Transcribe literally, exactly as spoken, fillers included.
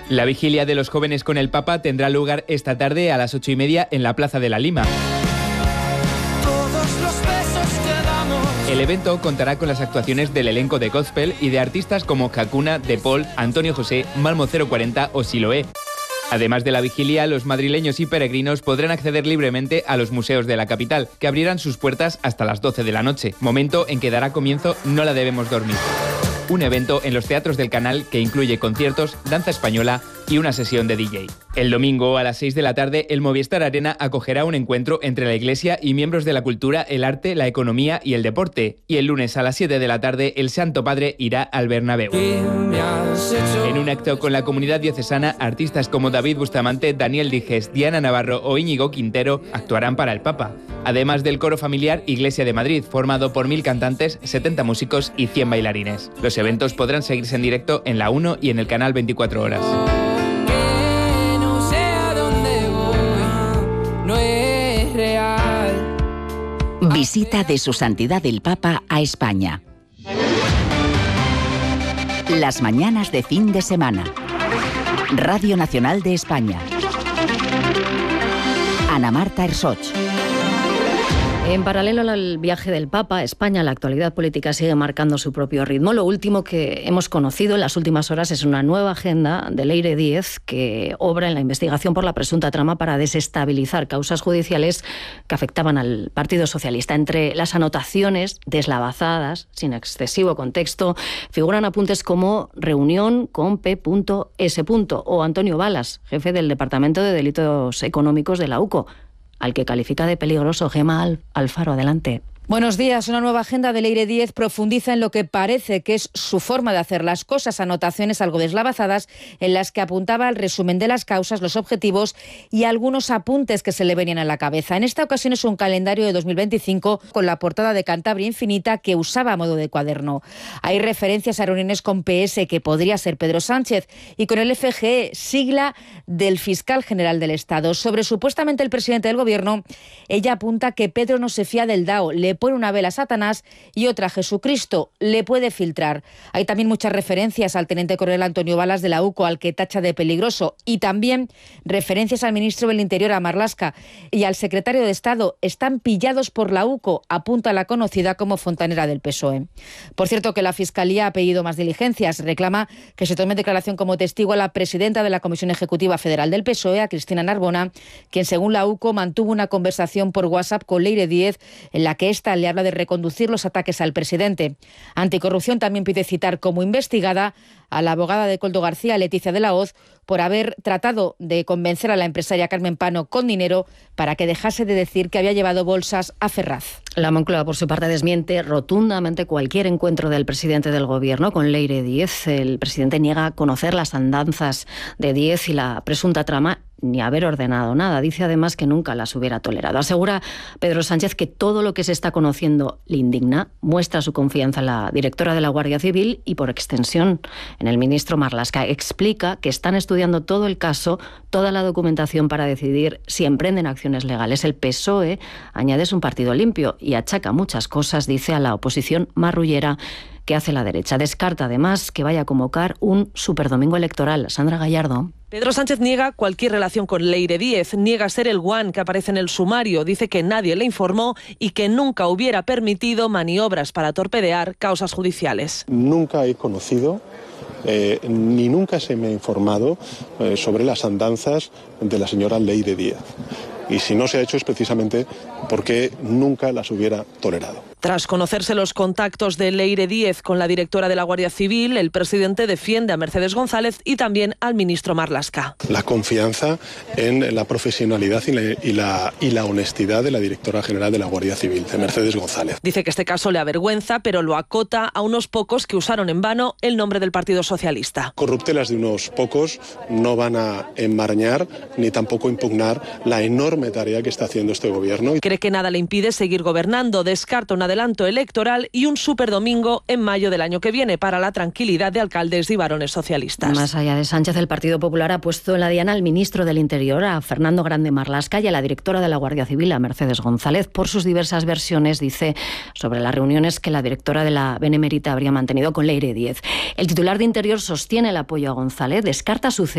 La vigilia de los jóvenes con el Papa tendrá lugar esta tarde a las ocho y media en la Plaza de la Lima. El evento contará con las actuaciones del elenco de gospel y de artistas como Hakuna, De Paul, Antonio José, Malmo cero cuarenta o Siloé. Además de la vigilia, los madrileños y peregrinos podrán acceder libremente a los museos de la capital, que abrirán sus puertas hasta las doce de la noche, momento en que dará comienzo No la debemos dormir. Un evento en los teatros del canal que incluye conciertos, danza española y una sesión de D J. El domingo a las seis de la tarde, el Movistar Arena acogerá un encuentro entre la Iglesia y miembros de la cultura, el arte, la economía y el deporte. Y el lunes a las siete de la tarde, el Santo Padre irá al Bernabéu. En un acto con la comunidad diocesana, artistas como David Bustamante, Daniel Dijes, Diana Navarro o Íñigo Quintero actuarán para el Papa. Además del coro familiar Iglesia de Madrid, formado por mil cantantes, setenta músicos y cien bailarines. Los eventos podrán seguirse en directo en la uno y en el canal veinticuatro horas. Visita de Su Santidad el Papa a España. Las mañanas de fin de semana. Radio Nacional de España. Ana Marta Ersoch. En paralelo al viaje del Papa a España, la actualidad política sigue marcando su propio ritmo. Lo último que hemos conocido en las últimas horas es una nueva agenda de Leire Díez que obra en la investigación por la presunta trama para desestabilizar causas judiciales que afectaban al Partido Socialista. Entre las anotaciones deslavazadas, sin excesivo contexto, figuran apuntes como reunión con P S o Antonio Balas, jefe del Departamento de Delitos Económicos de la U C O, al que califica de peligroso. Gemma Alfaro, adelante. Buenos días. Una nueva agenda de Leire Díez profundiza en lo que parece que es su forma de hacer las cosas, anotaciones algo deslavazadas en las que apuntaba el resumen de las causas, los objetivos y algunos apuntes que se le venían a la cabeza. En esta ocasión es un calendario de dos mil veinticinco con la portada de Cantabria Infinita que usaba a modo de cuaderno. Hay referencias a reuniones con P S, que podría ser Pedro Sánchez, y con el F G E, sigla del fiscal general del Estado. Sobre supuestamente el presidente del Gobierno, ella apunta que Pedro no se fía del D A O, le pone una vela a Satanás y otra a Jesucristo, le puede filtrar. Hay también muchas referencias al teniente coronel Antonio Balas de la U C O, al que tacha de peligroso, y también referencias al ministro del Interior, a Marlaska, y al secretario de Estado. Están pillados por la U C O, apunta la conocida como fontanera del P S O E. Por cierto, que la Fiscalía ha pedido más diligencias. Reclama que se tome en declaración como testigo a la presidenta de la Comisión Ejecutiva Federal del P S O E, a Cristina Narbona, quien según la U C O mantuvo una conversación por WhatsApp con Leire Díez en la que esta le habla de reconducir los ataques al presidente. Anticorrupción también pide citar como investigada a la abogada de Coldo García, Leticia de la Hoz, por haber tratado de convencer a la empresaria Carmen Pano con dinero para que dejase de decir que había llevado bolsas a Ferraz. La Moncloa, por su parte, desmiente rotundamente cualquier encuentro del presidente del Gobierno con Leire Díez. El presidente niega conocer las andanzas de Díez y la presunta trama, ni haber ordenado nada. Dice además que nunca las hubiera tolerado. Asegura Pedro Sánchez que todo lo que se está conociendo le indigna, muestra su confianza en la directora de la Guardia Civil y, por extensión, en el ministro Marlaska. Explica que están estudiando todo el caso, toda la documentación para decidir si emprenden acciones legales. El P S O E, añade, es un partido limpio y achaca muchas cosas, dice, a la oposición marrullera que hace la derecha. Descarta además que vaya a convocar un superdomingo electoral. Sandra Gallardo. Pedro Sánchez niega cualquier relación con Leire Díez, niega ser el guan que aparece en el sumario, dice que nadie le informó y que nunca hubiera permitido maniobras para torpedear causas judiciales. Nunca he conocido eh, ni nunca se me ha informado eh, sobre las andanzas de la señora Leire Díez. Y si no se ha hecho es precisamente porque nunca las hubiera tolerado. Tras conocerse los contactos de Leire Díez con la directora de la Guardia Civil, el presidente defiende a Mercedes González y también al ministro Marlaska. La confianza en la profesionalidad y la, y, la, y la honestidad de la directora general de la Guardia Civil, de Mercedes González. Dice que este caso le avergüenza, pero lo acota a unos pocos que usaron en vano el nombre del Partido Socialista. Corruptelas de unos pocos no van a enmarañar ni tampoco impugnar la enorme tarea que está haciendo este gobierno. Cree que nada le impide seguir gobernando, descarta una adelanto electoral y un superdomingo en mayo del año que viene para la tranquilidad de alcaldes y varones socialistas. Más allá de Sánchez, el Partido Popular ha puesto en la diana al ministro del Interior, a Fernando Grande Marlaska, y a la directora de la Guardia Civil, a Mercedes González, por sus diversas versiones, dice, sobre las reuniones que la directora de la Benemérita habría mantenido con Leire Díez. El titular de Interior sostiene el apoyo a González, descarta su